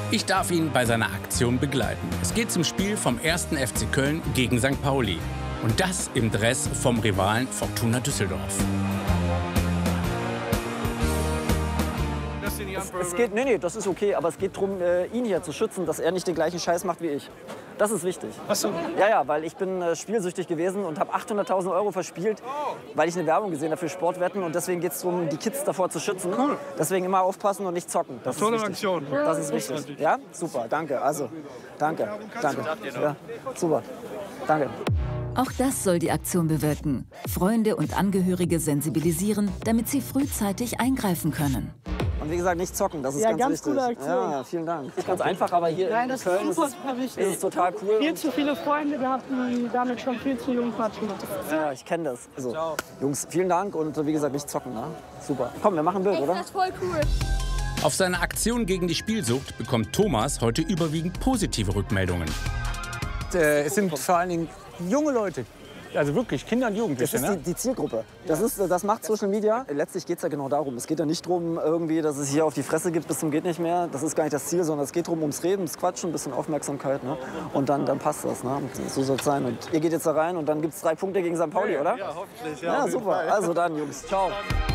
Ich darf ihn bei seiner Aktion begleiten. Es geht zum Spiel vom 1. FC Köln gegen St. Pauli. Und das im Dress vom Rivalen Fortuna Düsseldorf. Nee, das ist okay, aber es geht darum, ihn hier zu schützen, dass er nicht den gleichen Scheiß macht wie ich. Das ist wichtig. Ach so. Ja, weil ich bin spielsüchtig gewesen und habe 800.000 € verspielt, weil ich eine Werbung gesehen habe für Sportwetten. Und deswegen geht es darum, die Kids davor zu schützen. Cool. Deswegen immer aufpassen und nicht zocken. Das tolle ist Aktion. Das ist wichtig. Ja, super, danke. Also, danke. Ja, super, danke. Auch das soll die Aktion bewirken. Freunde und Angehörige sensibilisieren, damit sie frühzeitig eingreifen können. Und wie gesagt, nicht zocken, das ist ja, ganz wichtig. Coole Aktion. Ja, vielen Dank. Ist ganz einfach, aber hier in Köln ist es total cool. Viel zu viele Freunde gehabt, die damit schon viel zu jung Quatsch gemacht haben. Ja, ich kenne das. Also, Jungs, vielen Dank und wie gesagt, nicht zocken. Ne? Super. Komm, wir machen ein Bild, oder? Das ist voll cool. Auf seine Aktion gegen die Spielsucht bekommt Thomas heute überwiegend positive Rückmeldungen. Es sind vor allen Dingen junge Leute. Also wirklich, Kinder und Jugendliche. Das ist die Zielgruppe. Das macht Social Media. Letztlich geht es ja genau darum. Es geht ja nicht darum, irgendwie, dass es hier auf die Fresse gibt bis zum geht nicht mehr. Das ist gar nicht das Ziel, sondern es geht darum, ums Reden, ums Quatschen, ein bisschen Aufmerksamkeit. Ne? Und dann passt das. Ne? So soll es sein. Und ihr geht jetzt da rein und dann gibt es 3 Punkte gegen St. Pauli, oder? Ja, hoffentlich. Ja, super. Also dann, Jungs. Ciao.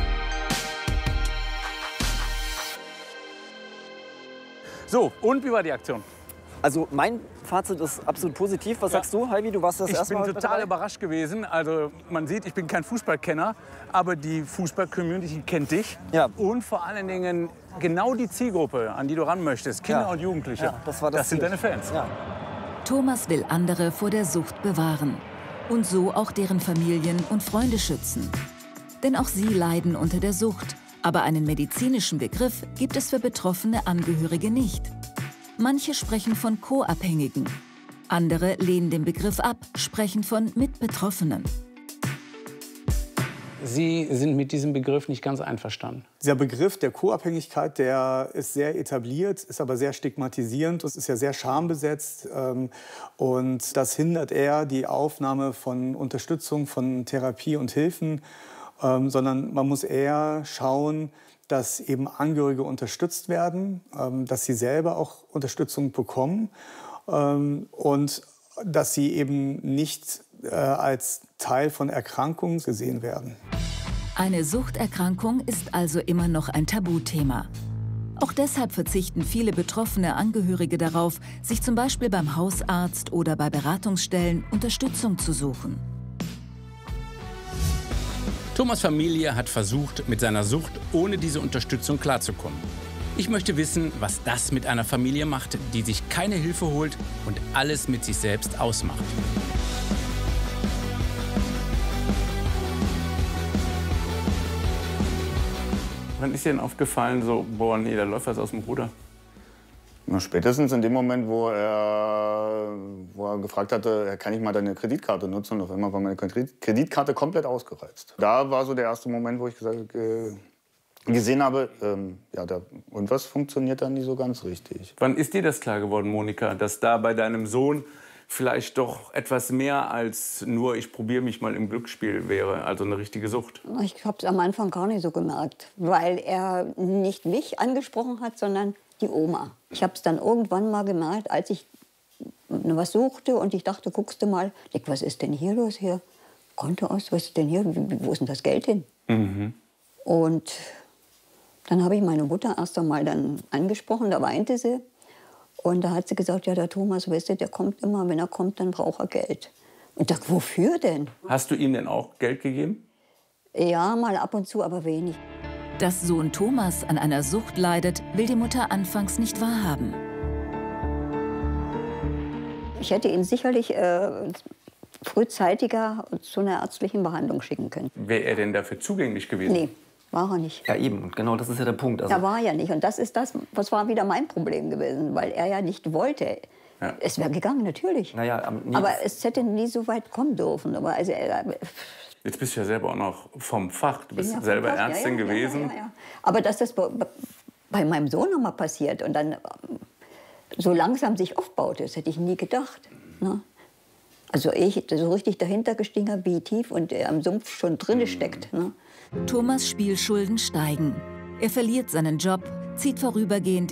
So, und wie war die Aktion? Also mein Fazit ist absolut positiv. Was sagst du, Heidi? Du warst das erste Mal Ich bin total dabei? überrascht gewesen. Also man sieht, ich bin kein Fußballkenner, aber die Fußball-Community kennt dich. Ja. Und vor allen Dingen genau die Zielgruppe, an die du ran möchtest, Kinder und Jugendliche. Ja, das war das sind Ziel. deine Fans. Ja. Thomas will andere vor der Sucht bewahren und so auch deren Familien und Freunde schützen. Denn auch sie leiden unter der Sucht, aber einen medizinischen Begriff gibt es für betroffene Angehörige nicht. Manche sprechen von Co-Abhängigen, andere lehnen den Begriff ab, sprechen von Mitbetroffenen. Sie sind mit diesem Begriff nicht ganz einverstanden. Dieser Begriff der Co-Abhängigkeit, der ist sehr etabliert, ist aber sehr stigmatisierend. Es ist ja sehr schambesetzt und das hindert eher die Aufnahme von Unterstützung, von Therapie und Hilfen, sondern man muss eher schauen, dass eben Angehörige unterstützt werden, dass sie selber auch Unterstützung bekommen und dass sie eben nicht als Teil von Erkrankungen gesehen werden. Eine Suchterkrankung ist also immer noch ein Tabuthema. Auch deshalb verzichten viele betroffene Angehörige darauf, sich zum Beispiel beim Hausarzt oder bei Beratungsstellen Unterstützung zu suchen. Thomas' Familie hat versucht, mit seiner Sucht ohne diese Unterstützung klarzukommen. Ich möchte wissen, was das mit einer Familie macht, die sich keine Hilfe holt und alles mit sich selbst ausmacht. Wann ist dir denn aufgefallen, so, boah, nee, da läuft was aus dem Ruder? Na, spätestens in dem Moment, wo er gefragt hatte, kann ich mal deine Kreditkarte nutzen? Und auf einmal war meine Kreditkarte komplett ausgereizt. Da war so der erste Moment, wo ich gesehen habe, irgendwas funktioniert da nicht so ganz richtig. Wann ist dir das klar geworden, Monika, dass da bei deinem Sohn vielleicht doch etwas mehr als nur ich probiere mich mal im Glücksspiel wäre, also eine richtige Sucht? Ich habe es am Anfang gar nicht so gemerkt, weil er nicht mich angesprochen hat, sondern die Oma. Ich habe es dann irgendwann mal gemerkt, als ich was suchte und ich dachte, guckst du mal, was ist denn hier los hier? Konto aus, was ist denn hier? Wo ist denn das Geld hin? Mhm. Und dann habe ich meine Mutter erst einmal dann angesprochen, da weinte sie. Und da hat sie gesagt, ja, der Thomas, weißt du, der kommt immer, wenn er kommt, dann braucht er Geld. Und ich dachte, wofür denn? Hast du ihm denn auch Geld gegeben? Ja, mal ab und zu, aber wenig. Dass Sohn Thomas an einer Sucht leidet, will die Mutter anfangs nicht wahrhaben. Ich hätte ihn sicherlich frühzeitiger zu einer ärztlichen Behandlung schicken können. Wäre er denn dafür zugänglich gewesen? Nee, war er nicht. Ja, eben. Genau, das ist ja der Punkt. Also, Er war ja nicht. Und das ist das, was war wieder mein Problem gewesen, weil er ja nicht wollte. Ja. Es wäre gegangen, natürlich. naja, Aber es hätte nie so weit kommen dürfen. Aber also, Jetzt bist du ja selber auch noch vom Fach. Du bist ja, selber ja, Ärztin gewesen. Ja. Aber dass das bei meinem Sohn noch mal passiert und dann so langsam sich aufbaut, das hätte ich nie gedacht. Ne? Also ich so richtig dahinter gestiegen habe, wie tief und er am Sumpf schon drin steckt. Ne? Thomas' Spielschulden steigen. Er verliert seinen Job, zieht vorübergehend